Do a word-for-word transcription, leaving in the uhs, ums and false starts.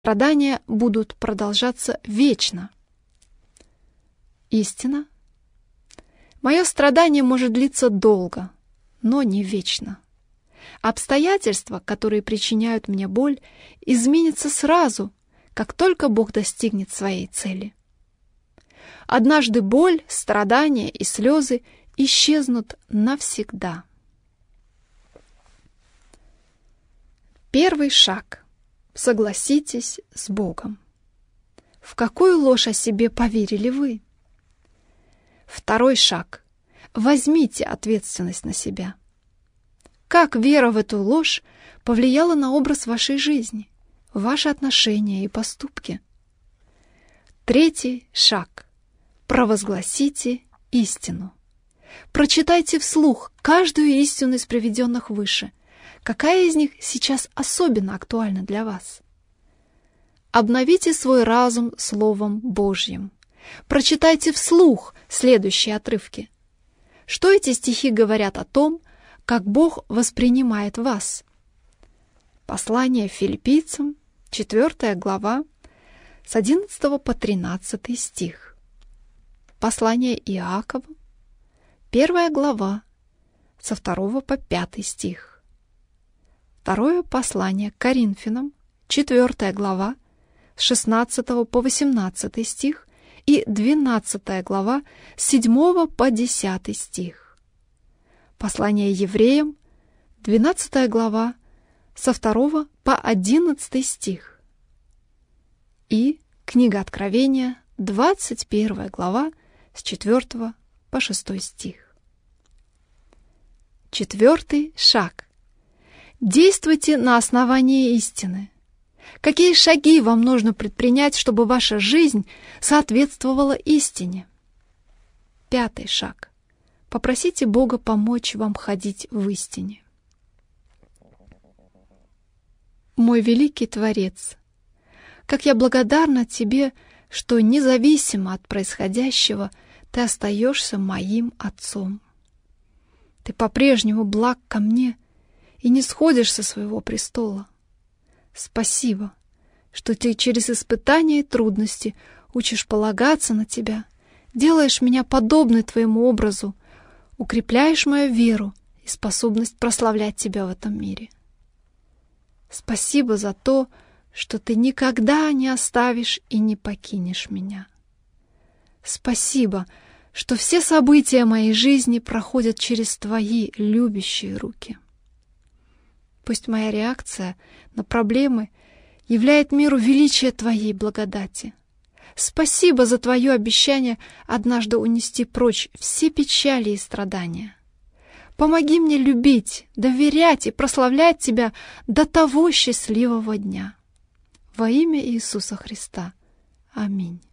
страдания будут продолжаться вечно. Истина. Мое страдание может длиться долго, но не вечно. Обстоятельства, которые причиняют мне боль, изменятся сразу, как только Бог достигнет своей цели. Однажды боль, страдания и слезы исчезнут навсегда. Первый шаг. Согласитесь с Богом. В какую ложь о себе поверили вы? Второй шаг. Возьмите ответственность на себя. Как вера в эту ложь повлияла на образ вашей жизни, ваши отношения и поступки? Третий шаг. Провозгласите истину. Прочитайте вслух каждую истину из приведенных выше. Какая из них сейчас особенно актуальна для вас? Обновите свой разум Словом Божьим. Прочитайте вслух следующие отрывки. Что эти стихи говорят о том, как Бог воспринимает вас? Послание Филиппийцам, четвёртая глава, с одиннадцатого по тринадцатый стих. Послание Иакову, первая глава, со второго по пятый стих. Второе послание к Коринфянам, четвёртая глава, с шестнадцатого по восемнадцатый стих и двенадцатая глава, с седьмого по десятый стих. Послание Евреям, двенадцатая глава, со второго по одиннадцатый стих. И книга Откровения, двадцать первая глава, с четвёртого по шестой стих. Четвертый шаг. Действуйте на основании истины. Какие шаги вам нужно предпринять, чтобы ваша жизнь соответствовала истине? Пятый шаг. Попросите Бога помочь вам ходить в истине. Мой великий Творец, как я благодарна Тебе, что независимо от происходящего Ты остаешься моим Отцом. Ты по-прежнему благ ко мне и не сходишь со своего престола. Спасибо, что Ты через испытания и трудности учишь полагаться на Тебя, делаешь меня подобной Твоему образу, укрепляешь мою веру и способность прославлять Тебя в этом мире. Спасибо за то, что Ты никогда не оставишь и не покинешь меня. Спасибо, что все события моей жизни проходят через Твои любящие руки. Пусть моя реакция на проблемы являет миру величие Твоей благодати. Спасибо за Твое обещание однажды унести прочь все печали и страдания. Помоги мне любить, доверять и прославлять Тебя до того счастливого дня. Во имя Иисуса Христа. Аминь.